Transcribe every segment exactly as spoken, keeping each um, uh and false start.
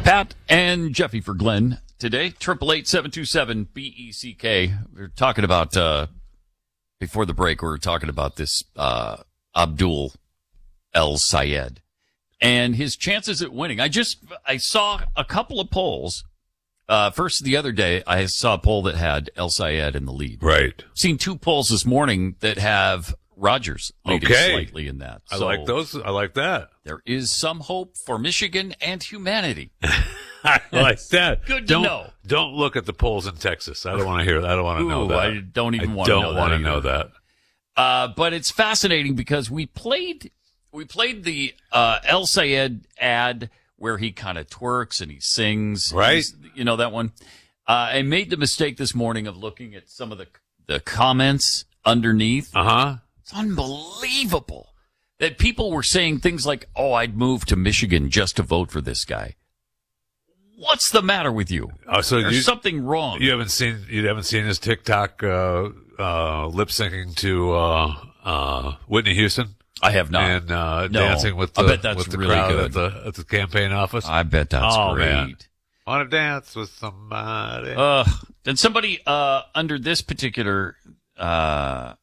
Pat and Jeffy for Glenn today. Triple eight seven two seven B E C K. We were talking about uh, before the break. We were talking about this uh, Abdul El Sayed and his chances at winning. I just I saw a couple of polls. Uh, first, the other day, I saw a poll that had El Sayed in the lead. Right. Seen two polls this morning that have Rogers leading Okay. slightly in that. I So like those. I like that. there is some hope for Michigan and humanity. I like that. Good to don't, know. Don't look at the polls in Texas. I don't want to hear that. I don't want to know Ooh, that. I don't even I want to know don't that want to either. know that. Uh, but it's fascinating because we played we played the uh, El Sayed ad where he kind of twerks and he sings. Right. He's- You know that one? Uh, I made the mistake this morning of looking at some of the the comments underneath. Uh huh. It's unbelievable that people were saying things like, oh, I'd move to Michigan just to vote for this guy. What's the matter with you? Oh, so There's you, something wrong. you haven't seen you haven't seen his TikTok uh, uh, lip syncing to uh, uh, Whitney Houston I have not. and uh, No. dancing with I the bet that's with the really crowd good. at the at the campaign office. I bet that's Oh, great. man. Want to dance with somebody? Uh, and somebody uh, under this particular uh,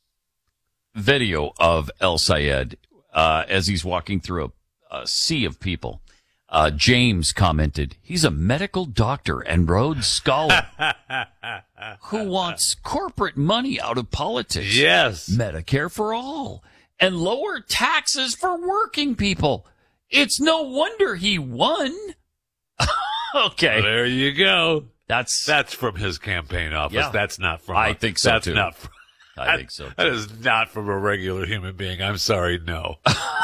video of El Sayed, uh, as he's walking through a, a sea of people, uh, James commented, he's a medical doctor and Rhodes Scholar who wants corporate money out of politics. Yes. Medicare for all and lower taxes for working people. It's no wonder he won. Okay. There you go. That's, That's from his campaign office. Yeah. That's not from. I a- think so, That's too. not. From, I think so. That is not from a regular human being. I'm sorry. No.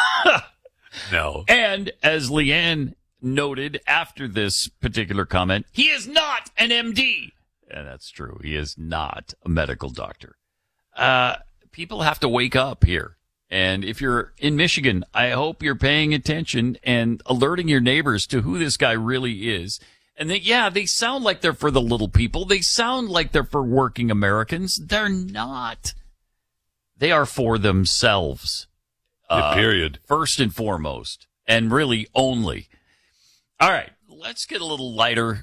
No. And as Leanne noted after this particular comment, he is not an M D. And that's true. He is not a medical doctor. Uh, people have to wake up here. And if you're in Michigan, I hope you're paying attention and alerting your neighbors to who this guy really is. And that, yeah, they sound like they're for the little people. They sound like they're for working Americans. They're not. They are for themselves. Yeah, period. First and foremost, and really only. All right, let's get a little lighter